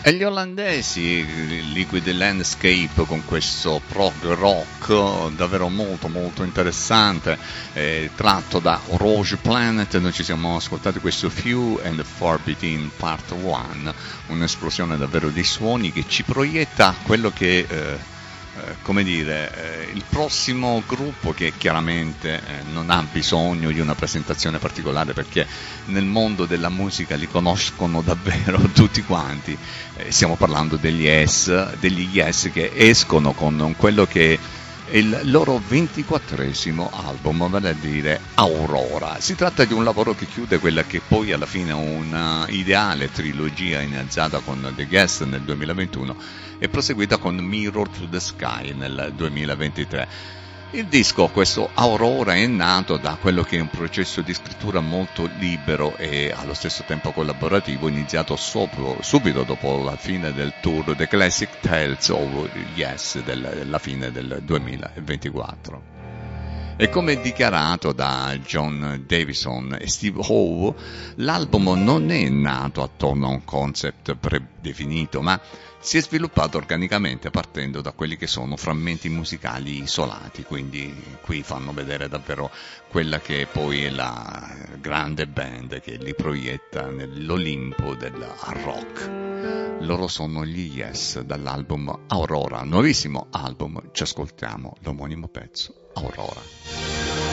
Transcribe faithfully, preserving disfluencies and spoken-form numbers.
E gli olandesi, Liquid Landscape, con questo prog rock davvero molto molto interessante, eh, tratto da Rouge Planet. Noi ci siamo ascoltati questo Few and Far Between Part uno, un'esplosione davvero di suoni che ci proietta quello che... Eh, Eh, come dire, eh, il prossimo gruppo, che chiaramente eh, non ha bisogno di una presentazione particolare, perché nel mondo della musica li conoscono davvero tutti quanti. Eh, stiamo parlando degli Yes, degli Yes che escono con quello che è il loro ventiquattresimo album, vale a dire Aurora. Si tratta di un lavoro che chiude quella che poi alla fine è una ideale trilogia iniziata con The Guest nel duemilaventuno e proseguita con Mirror to the Sky nel duemilaventitré. Il disco, questo Aurora, è nato da quello che è un processo di scrittura molto libero e allo stesso tempo collaborativo, iniziato sopra, subito dopo la fine del tour The Classic Tales of Yes della fine del duemilaventiquattro. E come dichiarato da John Davison e Steve Howe, l'album non è nato attorno a un concept predefinito, ma si è sviluppato organicamente partendo da quelli che sono frammenti musicali isolati, quindi qui fanno vedere davvero quella che poi è la grande band che li proietta nell'Olimpo del rock. Loro sono gli Yes, dall'album Aurora, nuovissimo album. Ci ascoltiamo l'omonimo pezzo Aurora.